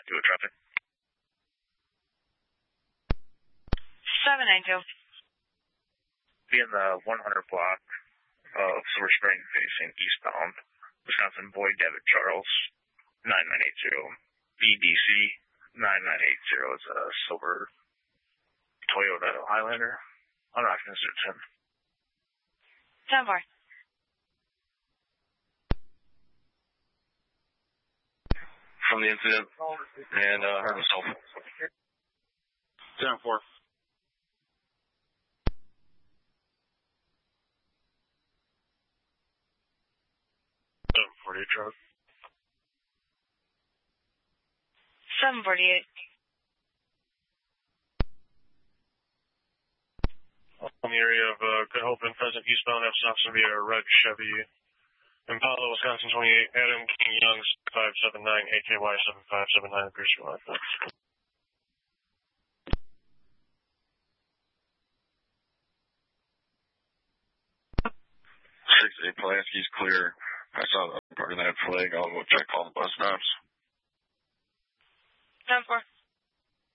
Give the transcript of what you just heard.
with traffic. 792. Be in the 100 block of Silver Spring facing eastbound. Wisconsin Boyd David Charles, 9980. BDC 9980 is a silver Toyota Highlander. Unoccupancy 10. 10-4. From the incident and heard myself. 10-4. 748 truck. 748. On the area of Good Hope and Pheasant eastbound, that's not going to be a red Chevy Impala, Wisconsin 28, Adam King Young 579, AKY 7579, appears to be like that. 6-8 Pulaski's clear. I saw the other part of that flag. I'll go check all the bus stops. 10-4.